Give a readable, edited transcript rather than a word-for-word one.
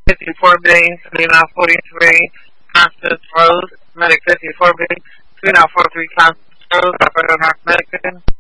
54 billion, Selena 43, Constance Rose, Medic 54 billion, 3943 Constance Rose, Alfredo North Medic.